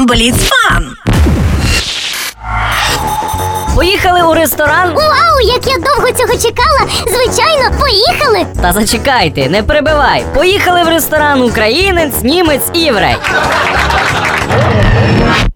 Бліцфан! Поїхали у ресторан? Вау, як я довго цього чекала! Звичайно, поїхали! Та зачекайте, не перебивай. Поїхали в ресторан українець, німець і єврей.